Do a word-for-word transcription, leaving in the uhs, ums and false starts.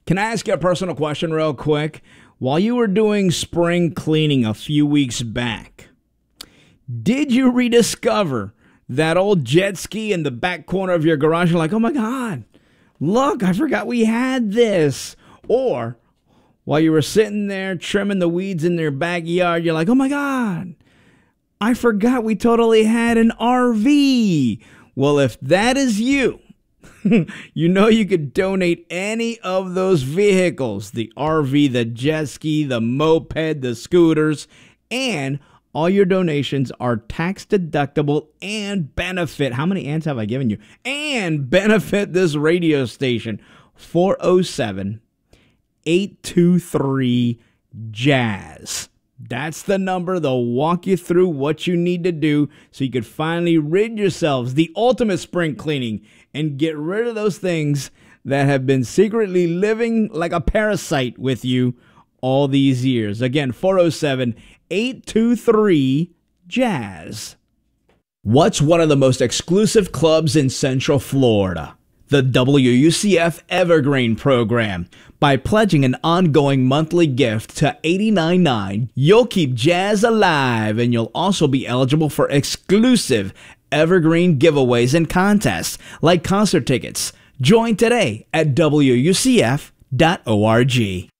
Can I ask you a personal question real quick? While you were doing spring cleaning a few weeks back, did you rediscover that old jet ski in the back corner of your garage? You're like, oh my God, look, I forgot we had this. Or while you were sitting there trimming the weeds in their backyard, you're like, oh my God, I forgot we totally had an R V. Well, if that is you, you know you could donate any of those vehicles, the R V, the jet ski, the moped, the scooters, and all your donations are tax deductible and benefit. How many ants have I given you? And benefit this radio station. four oh seven, eight two three, jazz. That's the number. They'll walk you through what you need to do so you could finally rid yourselves, the ultimate spring cleaning, and get rid of those things that have been secretly living like a parasite with you all these years. Again, four oh seven, eight two three, jazz. What's one of the most exclusive clubs in Central Florida? The W U C F Evergreen Program. By pledging an ongoing monthly gift to eighty-nine nine, you'll keep jazz alive, and you'll also be eligible for exclusive Evergreen giveaways and contests like concert tickets. Join today at W U C F dot org.